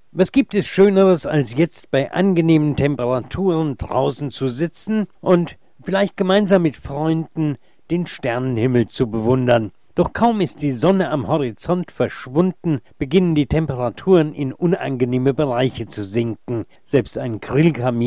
Was gibt es Schöneres, als jetzt bei angenehmen Temperaturen draußen zu sitzen und vielleicht gemeinsam mit Freunden den Sternenhimmel zu bewundern? Doch kaum ist die Sonne am Horizont verschwunden, beginnen die Temperaturen in unangenehme Bereiche zu sinken. Selbst ein Grillkamin